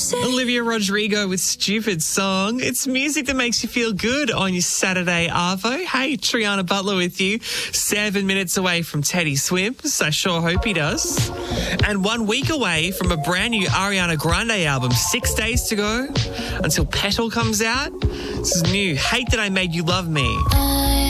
Olivia Rodrigo with Stupid Song. It's music that makes you feel good on your Saturday arvo. Hey, Triana Butler with you. 7 minutes away from Teddy Swims. I sure hope he does. And 1 week away from a brand new Ariana Grande album. 6 days to go until Petal comes out. This is new. Hate That I Made You Love Me.